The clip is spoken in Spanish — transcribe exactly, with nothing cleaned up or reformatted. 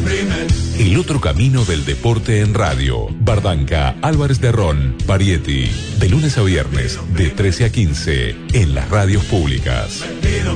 El otro camino del deporte en radio. Bardanca, Álvarez de Ron, Parietti. De lunes a viernes, de trece a quince, en las radios públicas.